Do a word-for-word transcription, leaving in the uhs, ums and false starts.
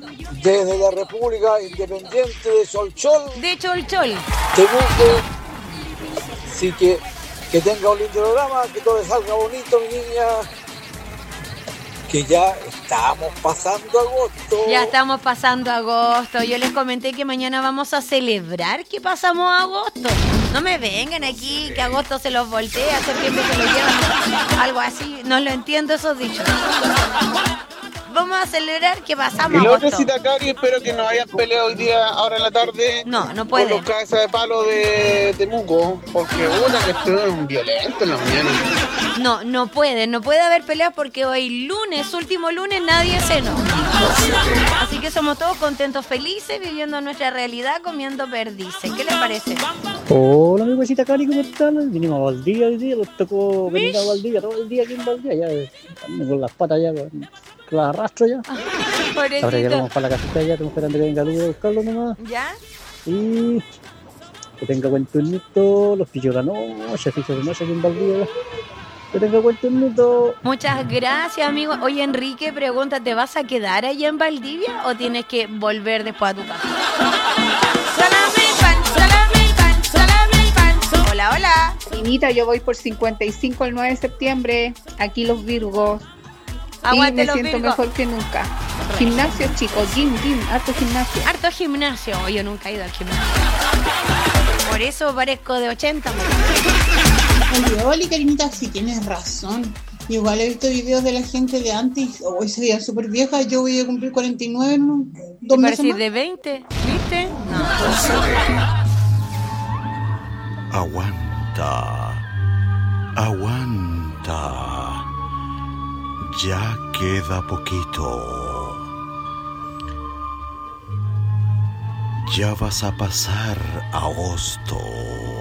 desde la República Independiente de Solchol, De Cholchol. Temuco. Así que que tenga un lindo programa, que todo salga bonito, mi niña. Que ya estamos pasando agosto. Ya estamos pasando agosto. Yo les comenté que mañana vamos a celebrar que pasamos agosto. No me vengan aquí que agosto se los voltea, septiembre se los lleva. Algo así. No lo entiendo esos dichos. Vamos a celebrar que pasamos Y la otra agosto. cita, Cari, espero que no hayan peleado hoy día, ahora en la tarde. No, no Con los pueden. cabezas de palo de Temuco. Porque una que estuvieron violentos en la mañana. No, no puede, no puede haber peleas porque hoy lunes, último lunes, nadie cenó. Así que somos todos contentos, felices, viviendo nuestra realidad, comiendo perdices. ¿Qué les parece? Hola, mi huesita Cari, ¿cómo están? Vinimos a Valdivia hoy día, nos tocó venir a Valdivia todo el día aquí en Valdivia, ya ando con las patas ya, con- que las arrastro ya. Ahora ya Pobrecito. vamos para la casita ya, estamos esperando que venga Luz a buscarlo nomás. ¿Ya? Y que tenga buen turnito, los pillos de la noche, fichos de noche aquí en Valdivia. Que tenga buen turnito. Muchas gracias, amigo. Oye, Enrique, pregunta, ¿te vas a quedar allá en Valdivia o tienes que volver después a tu casa? Salame el pan, salame el pan, salame el pan. Hola, hola. Minita, yo voy por cincuenta y cinco el nueve de septiembre, aquí los Virgos. Aguante y me los siento Virgos. mejor que nunca. Gimnasio, chicos, gym, gym, harto gimnasio. Harto gimnasio. Oye, yo nunca he ido al gimnasio. Por eso parezco de ochenta. Oye, Oli, Karinita, si tienes razón. Igual he visto videos de la gente de antes. Hoy se veía súper vieja. Yo voy a cumplir cuarenta y nueve en un- dos meses Parecís más. de veinte, ¿viste? No. Aguanta, aguanta, ya queda poquito. Ya vas a pasar agosto.